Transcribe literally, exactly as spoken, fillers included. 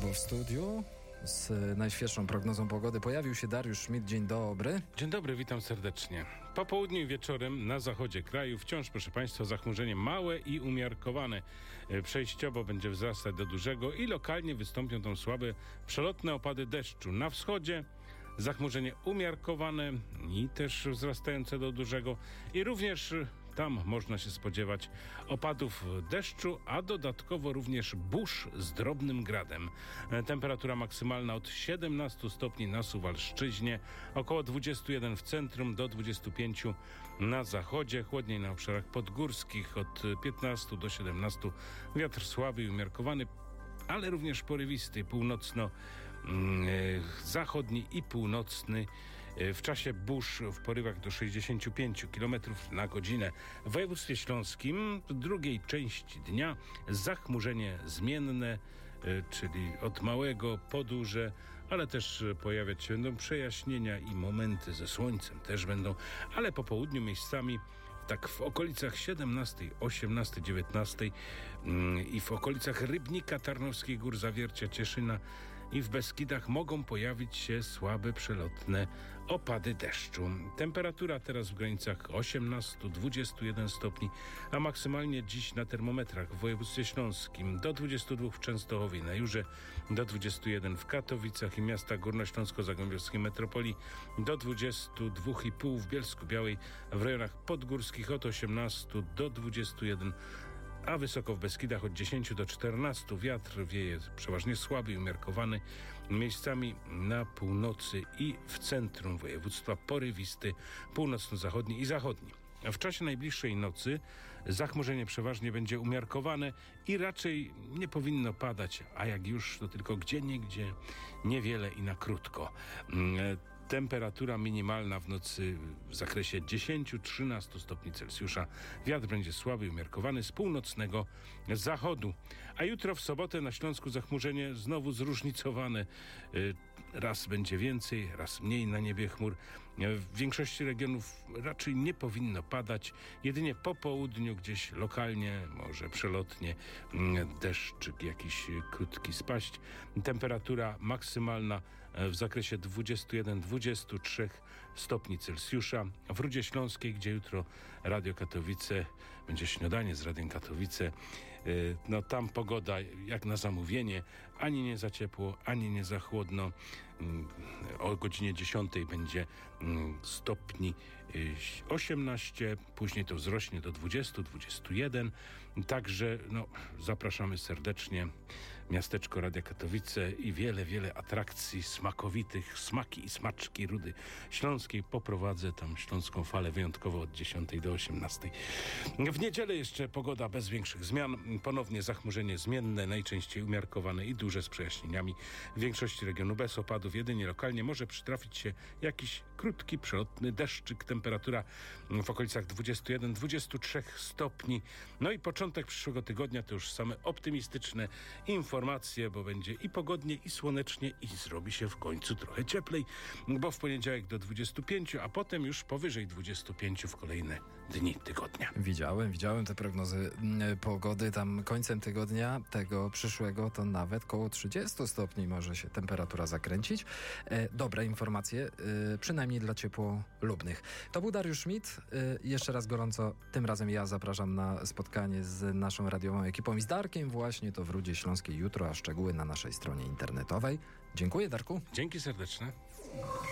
Ciepło w studiu. Z najświeższą prognozą pogody pojawił się Dariusz Schmidt. Dzień dobry. Dzień dobry, witam serdecznie. Po południu i wieczorem na zachodzie kraju wciąż, proszę Państwa, zachmurzenie małe i umiarkowane. Przejściowo będzie wzrastać do dużego i lokalnie wystąpią tam słabe przelotne opady deszczu. Na wschodzie zachmurzenie umiarkowane i też wzrastające do dużego i również tam można się spodziewać opadów deszczu, a dodatkowo również burz z drobnym gradem. Temperatura maksymalna od siedemnastu stopni na Suwalszczyźnie, około dwudziestu jeden w centrum do dwudziestu pięciu na zachodzie, chłodniej na obszarach podgórskich od piętnastu do siedemnastu. Wiatr słaby i umiarkowany, ale również porywisty, północno-zachodni i północny. W czasie burz w porywach do sześćdziesięciu pięciu kilometrów na godzinę. W województwie śląskim w drugiej części dnia zachmurzenie zmienne, czyli od małego po duże, ale też pojawiać się będą przejaśnienia i momenty ze słońcem też będą, ale po południu miejscami tak w okolicach siedemnastej, osiemnastej, dziewiętnastej yy, i w okolicach Rybnika, Tarnowskich Gór, Zawiercia, Cieszyna i w Beskidach mogą pojawić się słabe, przelotne opady deszczu. Temperatura teraz w granicach osiemnaście do dwudziestu jeden stopni, a maksymalnie dziś na termometrach w województwie śląskim do dwudziestu dwóch w Częstochowie, na Jurze, do dwudziestu jeden w Katowicach i miastach górnośląsko-zagłębiowskiej metropolii, do dwudziestu dwóch i pół w Bielsku-Białej, w rejonach podgórskich od osiemnastu do dwudziestu jeden, a wysoko w Beskidach od dziesięciu do czternastu. Wiatr wieje przeważnie słaby i umiarkowany, miejscami na północy i w centrum województwa porywisty, północno-zachodni i zachodni. W czasie najbliższej nocy zachmurzenie przeważnie będzie umiarkowane i raczej nie powinno padać, a jak już, to tylko gdzieniegdzie, niewiele i na krótko. Temperatura minimalna w nocy w zakresie dziesięć do trzynastu stopni Celsjusza. Wiatr będzie słaby i umiarkowany z północnego zachodu. A jutro w sobotę na Śląsku zachmurzenie znowu zróżnicowane. Raz będzie więcej, raz mniej na niebie chmur. W większości regionów raczej nie powinno padać. Jedynie po południu gdzieś lokalnie, może przelotnie, deszczyk jakiś krótki spaść. Temperatura maksymalna w zakresie dwudziestu jeden do dwudziestu trzech stopni Celsjusza. W Rudzie Śląskiej, gdzie jutro Radio Katowice, będzie śniadanie z Radiem Katowice, no tam pogoda jak na zamówienie, ani nie za ciepło, ani nie za chłodno. O godzinie dziesiątej będzie stopni osiemnaście, później to wzrośnie do dwudziestu, dwudziestu jeden. Także no, zapraszamy serdecznie. Miasteczko Radia Katowice i wiele, wiele atrakcji smakowitych, smaki i smaczki Rudy Śląskiej. Poprowadzę tam śląską falę wyjątkowo od dziesiątej do osiemnastej. W niedzielę jeszcze pogoda bez większych zmian. Ponownie zachmurzenie zmienne, najczęściej umiarkowane i duże z przejaśnieniami. W większości regionu bez opadów, jedynie lokalnie może przytrafić się jakiś krótki, przelotny deszczyk. Temperatura w okolicach dwudziestu jeden do dwudziestu trzech stopni. No i początek przyszłego tygodnia to już same optymistyczne informacje, bo będzie i pogodnie, i słonecznie, i zrobi się w końcu trochę cieplej, bo w poniedziałek do dwudziestu pięciu, a potem już powyżej dwudziestu pięciu w kolejne dni tygodnia. Widziałem, widziałem te prognozy pogody. Tam końcem tygodnia tego przyszłego to nawet koło trzydziestu stopni może się temperatura zakręcić. E, dobre informacje, e, przynajmniej dla ciepłolubnych. To był Dariusz Schmidt. E, jeszcze raz gorąco, tym razem ja zapraszam na spotkanie z naszą radiową ekipą i z Darkiem właśnie to w Rudzie Śląskiej jutro, a szczegóły na naszej stronie internetowej. Dziękuję, Darku. Dzięki serdeczne.